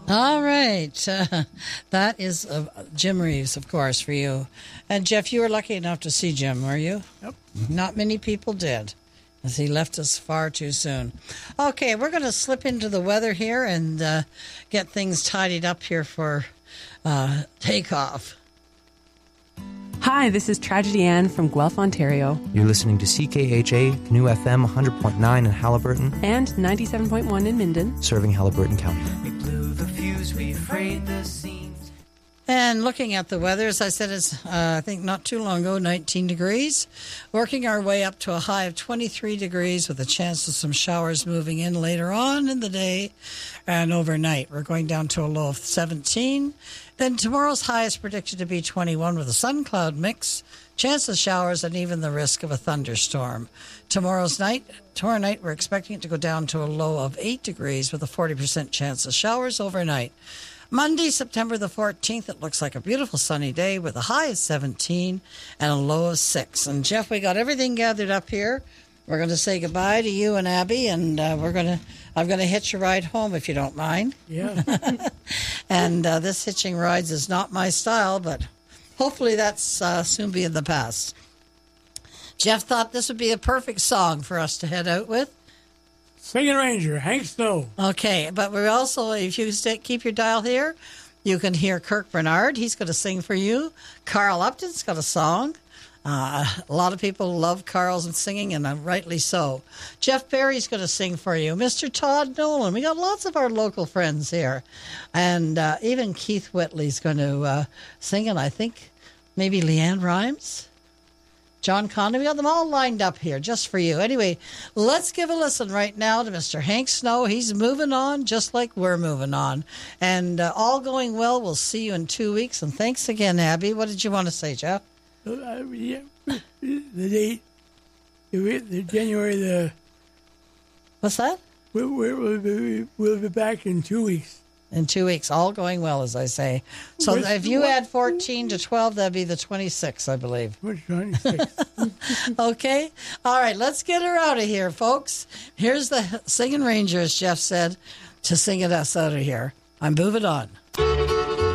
All right. That is Jim Reeves, of course, for you. And Jeff, you were lucky enough to see Jim, were you? Yep. Not many people did, as he left us far too soon. Okay, we're going to slip into the weather here and get things tidied up here for takeoff. Hi, this is Tragedy Ann from Guelph, Ontario. You're listening to CKHA, Canoe FM 100.9 in Haliburton. And 97.1 in Minden. Serving Haliburton County. We blew the fuse, we frayed the seams. And looking at the weather, as I said, it's, I think not too long ago, 19 degrees. Working our way up to a high of 23 degrees with a chance of some showers moving in later on in the day and overnight. We're going down to a low of 17. Then tomorrow's high is predicted to be 21 with a sun-cloud mix, chance of showers, and even the risk of a thunderstorm. Tomorrow night, we're expecting it to go down to a low of 8 degrees with a 40% chance of showers overnight. Monday, September the 14th, it looks like a beautiful sunny day with a high of 17 and a low of 6. And Jeff, we got everything gathered up here. We're going to say goodbye to you and Abby, and I'm going to hitch a ride home if you don't mind. Yeah. And this hitching rides is not my style, but hopefully that's soon be in the past. Jeff thought this would be a perfect song for us to head out with. Singing Ranger, Hank Snow. Okay, but we also, if you keep your dial here, you can hear Kirk Bernard. He's going to sing for you. Carl Upton's got a song. A lot of people love Carl's singing, and rightly so. Jeff Berry's going to sing for you. Mr. Todd Nolan. We got lots of our local friends here. And even Keith Whitley's going to sing, and I think maybe Leanne Rhymes. John Conley. We got them all lined up here just for you. Anyway, let's give a listen right now to Mr. Hank Snow. He's moving on just like we're moving on. And all going well. We'll see you in 2 weeks. And thanks again, Abby. What did you want to say, Jeff? Yeah, the date, the January the... What's that? We'll be back in 2 weeks. In 2 weeks, all going well, as I say. So if you add 14 to 12, that'd be the 26th, I believe. Which 26? Okay? All right, let's get her out of here, folks. Here's the Singing Ranger, as Jeff said, to sing us out of here. I'm moving on.